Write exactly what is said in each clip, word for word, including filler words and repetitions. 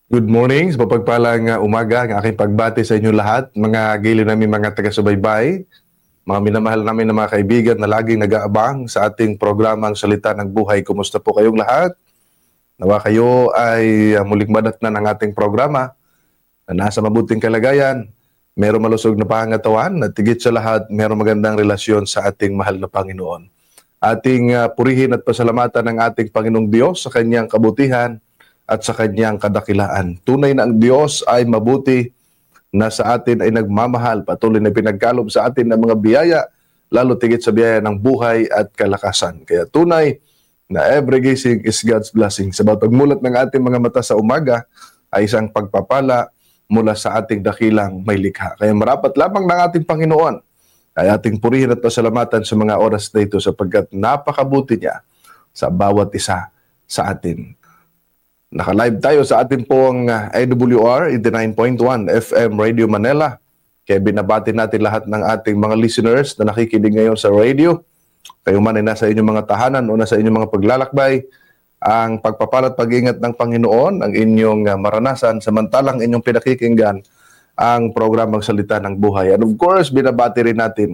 Good morning, sa mapagpalang uh, umaga ang aking pagbati sa inyo lahat, mga giliw namin mga taga-subaybay, mga minamahal namin na mga kaibigan na laging nag-aabang sa ating programang Salita ng Buhay. Kumusta po kayong lahat? Nawa kayo ay uh, muling madatnan ng ating programa na nasa mabuting kalagayan, merong malusog na pangatawan at higit sa lahat, merong magandang relasyon sa ating mahal na Panginoon. Ating uh, purihin at pasalamatan ng ating Panginoong Diyos sa kanyang kabutihan at sa kanyang kadakilaan. Tunay na ang Diyos ay mabuti, na sa atin ay nagmamahal, patuloy na pinagkalob sa atin ng mga biyaya, lalo tigit sa biyaya ng buhay at kalakasan. Kaya tunay na every gising is God's blessing. Sa pagmulat ng ating mga mata sa umaga ay isang pagpapala mula sa ating dakilang may likha. Kaya marapat lamang ng ating Panginoon ay ating purihin at pasalamatan sa mga oras na ito sapagkat napakabuti niya sa bawat isa sa atin. Naka-live tayo sa atin pong uh, A W R eighty-nine point one F M Radio Manila. Kaya binabati natin lahat ng ating mga listeners na nakikinig ngayon sa radio. Kayo man ay nasa inyong mga tahanan o nasa inyong mga paglalakbay, ang pagpapalat pag-ingat ng Panginoon ang inyong uh, maranasan samantalang inyong pinakikinggan ang programang Salita ng Buhay. And of course, binabati rin natin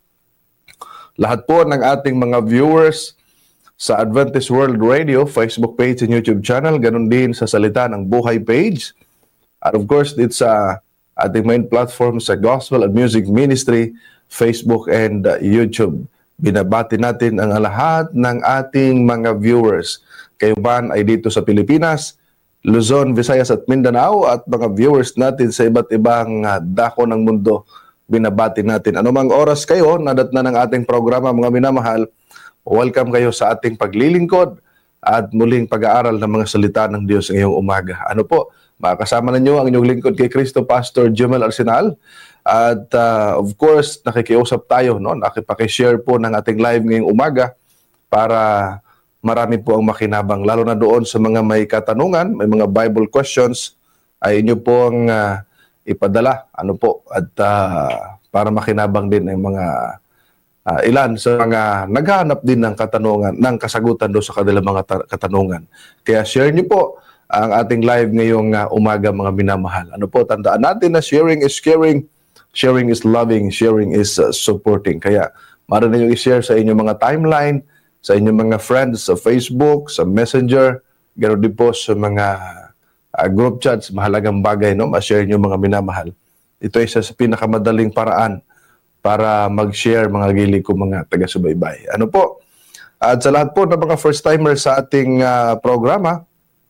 lahat po ng ating mga viewers sa Adventist World Radio, Facebook page and YouTube channel, ganun din sa Salita ng Buhay page. At of course, it's sa uh, ating main platform sa Gospel and Music Ministry, Facebook and uh, YouTube. Binabati natin ang lahat ng ating mga viewers. Kayo man ay dito sa Pilipinas, Luzon, Visayas at Mindanao at mga viewers natin sa iba't ibang uh, dako ng mundo. Binabati natin. Anumang oras kayo, nadatna ng ating programa, mga minamahal, welcome kayo sa ating paglilingkod at muling pag-aaral ng mga salita ng Diyos ngayong umaga. Ano po, makakasama ninyo ang inyong lingkod kay Kristo, Pastor Jomel Arsenal. At uh, of course, nakikiusap tayo, no? Nakipakishare po ng ating live ngayong umaga para marami po ang makinabang. Lalo na doon sa mga may katanungan, may mga Bible questions, ay inyo pong uh, ipadala. Ano po, at uh, para makinabang din ang mga Uh, ilan sa mga naghahanap din ng katanungan, ng kasagutan do sa kanilang mga ta- katanungan. Kaya share niyo po ang ating live ngayong uh, umaga, mga minamahal. Ano po, tandaan natin na sharing is caring, sharing is loving, sharing is uh, supporting. Kaya maaari niyo i-share sa inyong mga timeline, sa inyong mga friends sa Facebook, sa Messenger, ganoon din po sa mga uh, group chats, mahalagang bagay, no? Ma-share niyo, mga minamahal. Ito ay isa sa pinakamadaling paraan para mag-share, mga gili ko, mga taga-subaybay. Ano po? At sa lahat po ng mga first-timers sa ating uh, programa,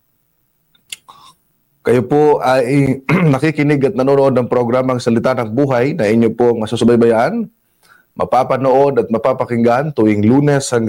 kayo po ay nakikinig at nanonood ng programang Salita ng Buhay na inyo pong masusubaybayan, mapapanood at mapapakinggan tuwing Lunes hanggang